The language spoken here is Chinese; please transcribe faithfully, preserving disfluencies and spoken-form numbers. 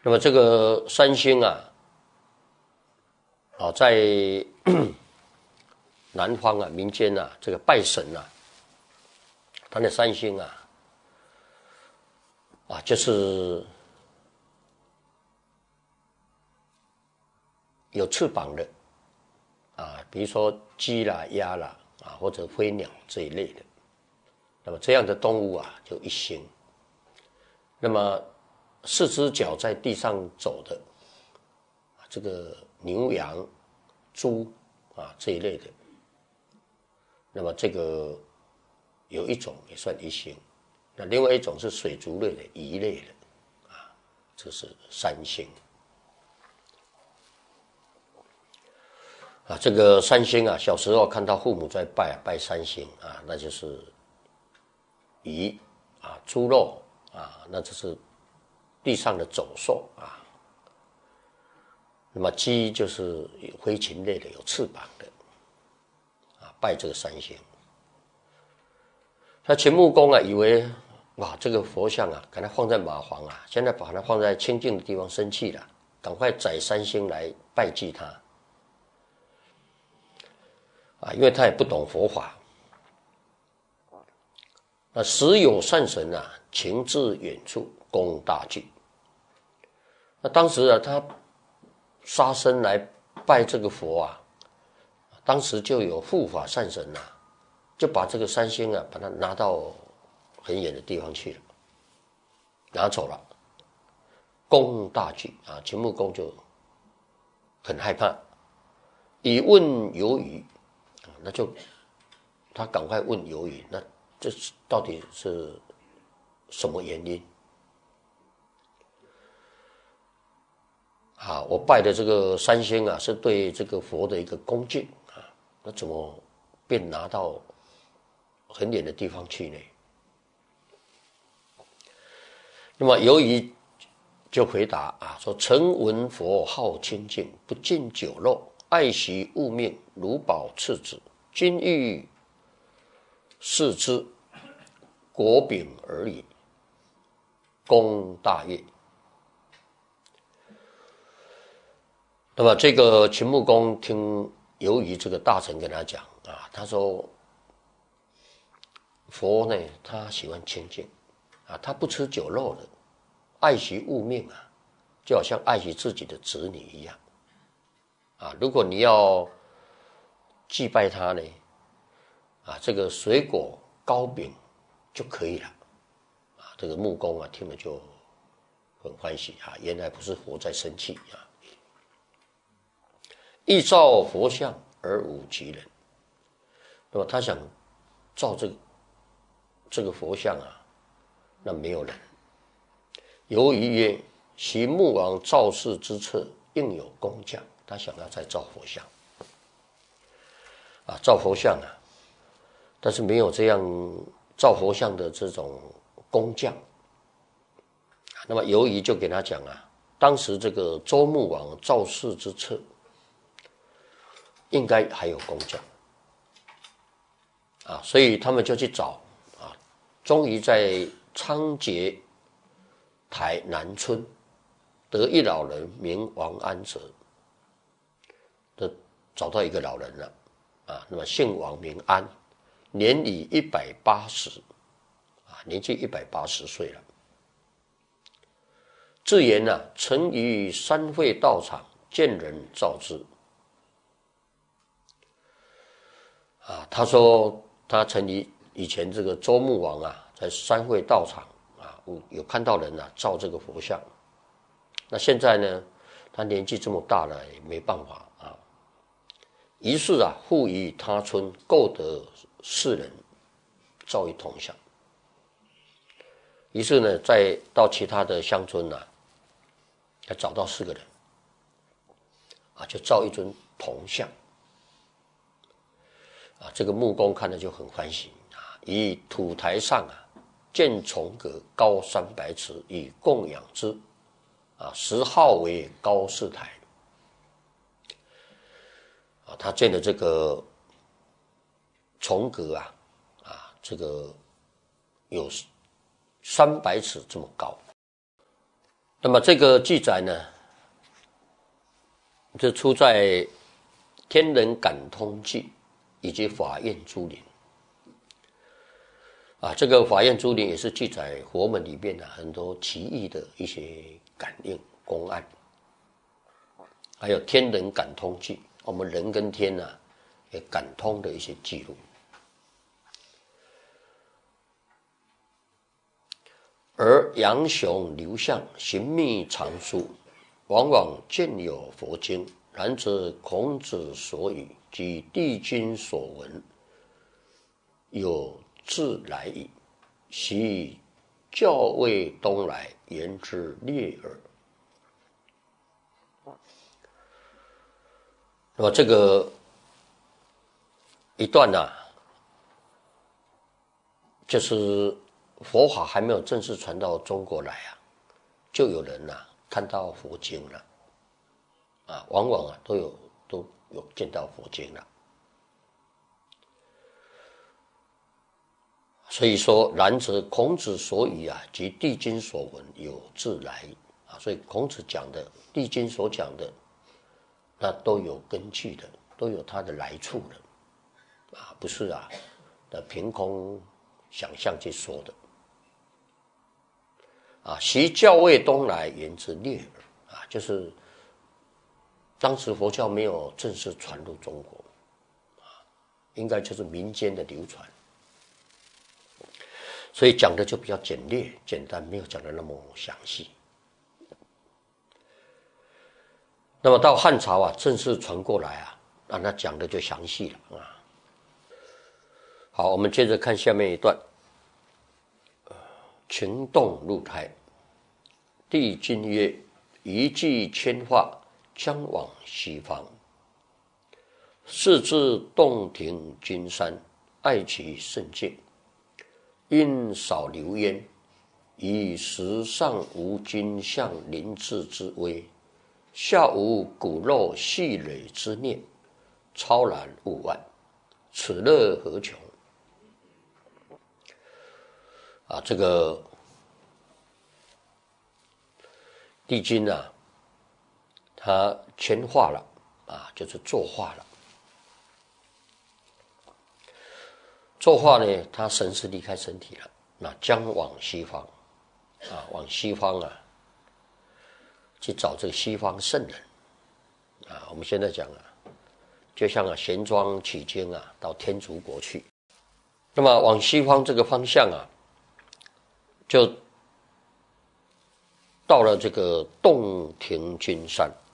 那么这个三星啊，啊，在南方啊，民间啊，这个拜神啊，他的三星啊，啊，就是有翅膀的啊，比如说鸡啦、鸭啦啊，或者飞鸟这一类的。那么这样的动物啊，就一星。那么四只脚在地上走的，这个牛羊、猪啊这一类的，那么这个有一种也算一星，那另外一种是水族类的鱼类的，啊，这是三星。啊，这个三星啊，小时候看到父母在拜啊拜三星啊，那就是鱼啊、猪肉啊，那就是地上的走兽啊。那么鸡就是飞禽类的，有翅膀的，啊，拜这个三星。那秦穆公啊，以为哇，这个佛像啊，给它放在马房啊，现在把它放在清净的地方，生气了，赶快宰三星来拜祭他。啊，因为他也不懂佛法。那时有善神啊，情至远处，功大具。那当时啊，他杀生来拜这个佛啊，当时就有护法善神啊，就把这个三星啊，把它拿到很远的地方去了，拿走了，功大具啊，秦穆公就很害怕，以问由于，那就他赶快问由于，那这到底是什么原因？啊，我拜的这个三星啊，是对这个佛的一个恭敬啊，那怎么便拿到很远的地方去呢？那么由于就回答啊，说臣闻佛好清净，不进酒肉，爱惜物命，如保次子。今欲视之，果秉而已，功大业。那么这个秦穆公听由于这个大臣跟他讲啊，他说佛呢，他喜欢清净啊，他不吃酒肉的，爱惜物命啊，就好像爱惜自己的子女一样啊。如果你要祭拜他呢，啊，这个水果糕饼就可以了啊。这个穆公啊，听了就很欢喜啊，原来不是佛在生气啊。亦造佛像而无其人，那么他想造这个这个佛像啊，那没有人。由于曰：昔穆王造世之策，应有工匠。他想要再造佛像，啊，造佛像啊，但是没有这样造佛像的这种工匠。那么由于就给他讲啊，当时这个周穆王造世之策，应该还有工匠啊，所以他们就去找啊，终于在昌节台南村得一老人名王安泽，的找到一个老人了啊，那么姓王名安，年已一百八十啊，年纪一百八十岁了。自言呢、啊，曾于三会道场见人造之。啊，他说他曾于以前这个周穆王啊，在三会道场啊，有看到人啊造这个佛像。那现在呢，他年纪这么大了，也没办法啊。于是啊，复于他村购得四人，造一铜像。于是呢，再到其他的乡村啊，再找到四个人，啊，就造一尊铜像。啊，这个穆公看了就很欢喜啊！以土台上啊，建重阁高三百尺，以供养之。啊，时号为高士台。啊，他建的这个重阁啊，啊，这个有三百尺这么高。 那么这个记载呢，就出在《天人感通记》以及《法苑珠林》啊。这个《法苑珠林》也是记载佛门里面的、啊、很多奇异的一些感应公案，还有《天人感通记》，我们人跟天啊也感通的一些记录。而杨雄刘向行密藏书，往往见有佛经，然则孔子所语及帝君所闻，有自来矣。昔教卫东来，言之列耳。那么这个一段呢、啊，就是佛法还没有正式传到中国来啊，就有人啊看到佛经了，啊，往往啊都有都有见到佛经了。所以说，然则孔子所语啊，及帝君所闻，有自来啊。所以孔子讲的，帝君所讲的，那都有根据的，都有它的来处的，啊，不是啊，的凭空想象去说的。啊，昔教卫东来，言之列耳啊，就是当时佛教没有正式传入中国，啊，应该就是民间的流传。所以讲的就比较简略、简单，没有讲的那么详细。那么到汉朝啊，正式传过来啊，那那讲的就详细了啊。好，我们接着看下面一段。群动入胎，帝君曰：“一骑千化，将往西方。是至洞庭君山，爱其甚敬。因少流焉，以时上无金像临至之威，下无骨肉细蕊之念，超然物外，此乐何穷？”啊，这个帝君啊，他全化了啊，就是作化了。作化呢，他神是离开身体了，那将往西方啊，往西方啊，去找这个西方圣人啊。我们现在讲啊，就像啊玄奘取经啊，到天竺国去。那么往西方这个方向啊，就到了这个洞庭君山